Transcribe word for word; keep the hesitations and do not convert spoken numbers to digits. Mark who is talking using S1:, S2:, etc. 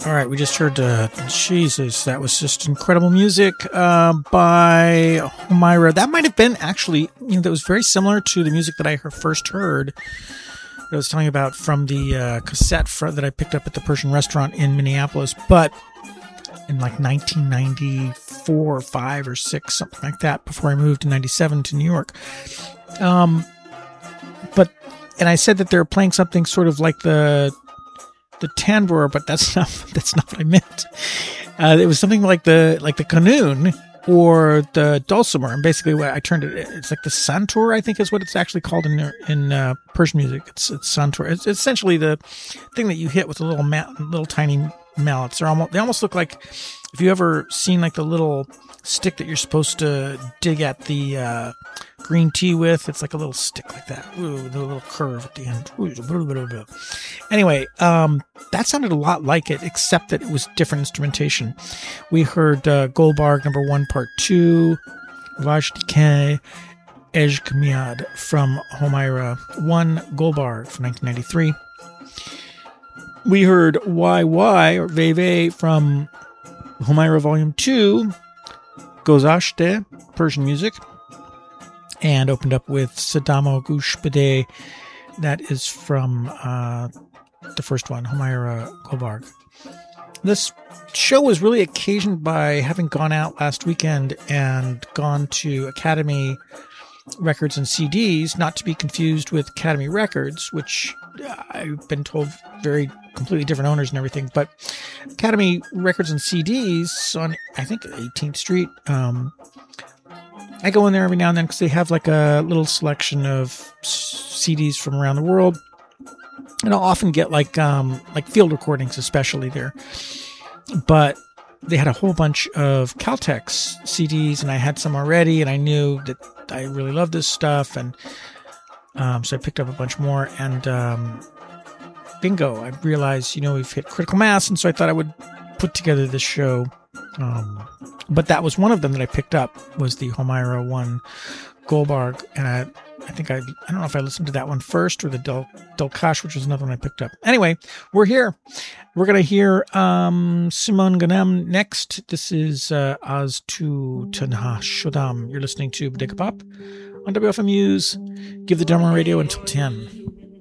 S1: All right, we just heard, uh, Jesus, that was just incredible music uh, by Homaira. That might have been actually, you know, that was very similar to the music that I first heard that I was telling you about from the uh, cassette fr- that I picked up at the Persian restaurant in Minneapolis, but in like nineteen ninety-four or five or six, something like that, before I moved in ninety-seven to New York. Um, but, and I said that they were playing something sort of like the the tambour, but that's not that's not what I meant. Uh, it was something like the like the qanun or the dulcimer, and basically what I turned it, it's like the santur, I think is what it's actually called in in uh, Persian music. It's it's santur. It's essentially the thing that you hit with the little ma- little tiny mallets. They're almost they almost look like, if you ever seen like the little stick that you're supposed to dig at the uh, green tea with, it's like a little stick like that. Ooh, with a little curve at the end. Ooh, anyway, um, that sounded a lot like it, except that it was different instrumentation. We heard uh, Golbarg number one, part two, Vajdike Ej Kamiad from Homaira one, Golbarg from nineteen ninety-three. We heard Y Y or Veve from Homaira Volume two, Gozashte, Persian music, and opened up with Sadamo Gush Bede. That is from uh, the first one, Homaira Golbarg. This show was really occasioned by having gone out last weekend and gone to Academy Records and C Ds, not to be confused with Academy Records, which I've been told very completely different owners and everything, but Academy Records and C Ds on, I think, eighteenth Street. Um, I go in there every now and then because they have like a little selection of C Ds from around the world, and I'll often get like um, like field recordings, especially there. But they had a whole bunch of Caltex C Ds, and I had some already, and I knew that I really loved this stuff, and um, so I picked up a bunch more, and um, bingo, I realized, you know, we've hit critical mass, and so I thought I would put together this show. Um, but that was one of them that I picked up, was the Homaira one Golbarg, and I, I think I, I don't know if I listened to that one first or the Del, Delkash, which was another one I picked up. Anyway, we're here. We're going to hear um, Simon Ganem next. This is uh, Az Tu Tanha Shodam. You're listening to Bodega Pop on W F M U's Give the Demo Radio until ten.